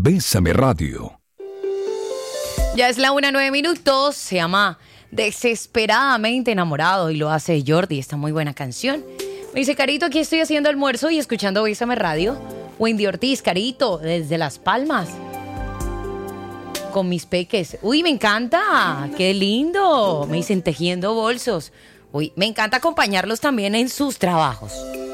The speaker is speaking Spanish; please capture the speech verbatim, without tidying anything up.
Bésame Radio. Ya es la una, nueve minutos. Se llama Desesperadamente Enamorado y lo hace Jordi. Esta muy buena canción. Me dice, Carito, aquí estoy haciendo almuerzo y escuchando Bésame Radio. Wendy Ortiz, Carito, desde Las Palmas. Con mis peques. Uy, me encanta. Qué lindo. Me dicen tejiendo bolsos. Uy, me encanta acompañarlos también en sus trabajos.